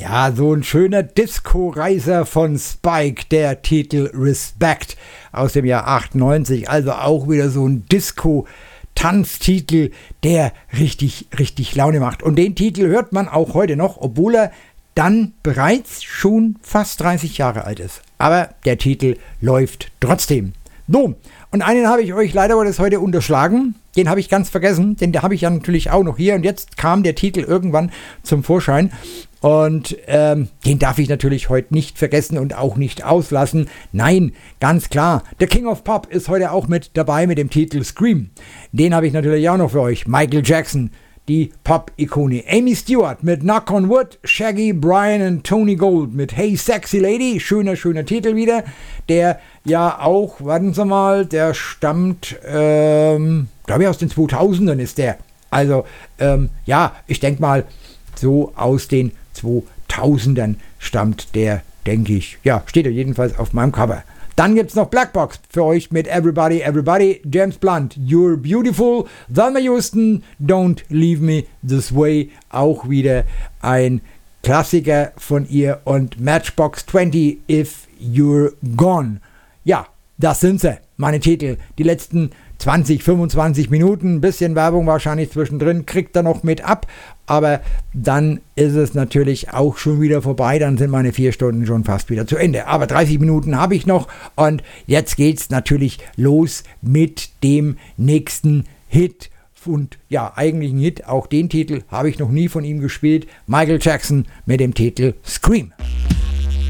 Ja, so ein schöner Disco-Reiser von Spike, der Titel Respect aus dem Jahr 98, also auch wieder so ein Disco-Tanztitel, der richtig, richtig Laune macht. Und den Titel hört man auch heute noch, obwohl er dann bereits schon fast 30 Jahre alt ist. Aber der Titel läuft trotzdem. So, und einen habe ich euch leider Gottes heute unterschlagen. Den habe ich ganz vergessen, den habe ich ja natürlich auch noch hier. Und jetzt kam der Titel irgendwann zum Vorschein. Und den darf ich natürlich heute nicht vergessen und auch nicht auslassen. Nein, ganz klar, der King of Pop ist heute auch mit dabei mit dem Titel Scream. Den habe ich natürlich auch noch für euch. Michael Jackson, die Pop-Ikone. Amy Stewart mit Knock on Wood, Shaggy, Brian und Tony Gold mit Hey Sexy Lady. Schöner Titel wieder. Der ja auch, warten Sie mal, der stammt, glaube ich, aus den 2000ern ist der. Also, ja, ich denke mal, so aus den 2000ern stammt der, denke ich. Ja, steht er jedenfalls auf meinem Cover. Dann gibt es noch Blackbox für euch mit Everybody, Everybody, James Blunt, You're Beautiful, Thelma Houston, Don't Leave Me This Way, auch wieder ein Klassiker von ihr und Matchbox 20, If You're Gone. Ja, das sind sie, meine Titel. Die letzten 20, 25 Minuten, ein bisschen Werbung wahrscheinlich zwischendrin, kriegt er noch mit ab, aber dann ist es natürlich auch schon wieder vorbei, dann sind meine 4 Stunden schon fast wieder zu Ende. Aber 30 Minuten habe ich noch und jetzt geht's natürlich los mit dem nächsten Hit. Und ja, eigentlich ein Hit, auch den Titel habe ich noch nie von ihm gespielt. Michael Jackson mit dem Titel Scream.